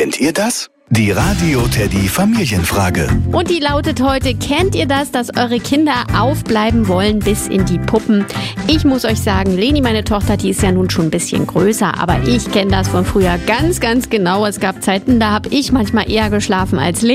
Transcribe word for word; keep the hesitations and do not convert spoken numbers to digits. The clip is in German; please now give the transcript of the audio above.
Kennt ihr das? Die Radio Teddy Familienfrage. Und die lautet heute, kennt ihr das, dass eure Kinder aufbleiben wollen bis in die Puppen? Ich muss euch sagen, Leni, meine Tochter, die ist ja nun schon ein bisschen größer, aber ich kenne das von früher ganz, ganz genau. Es gab Zeiten, da habe ich manchmal eher geschlafen als Leni.